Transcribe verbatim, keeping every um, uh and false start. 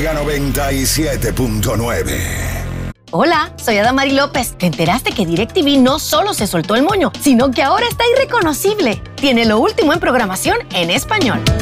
Mega noventa y siete punto nueve. Hola, soy Adamari López. ¿Te enteraste que DirecTV no solo se soltó el moño, sino que ahora está irreconocible? Tiene lo último en programación en español.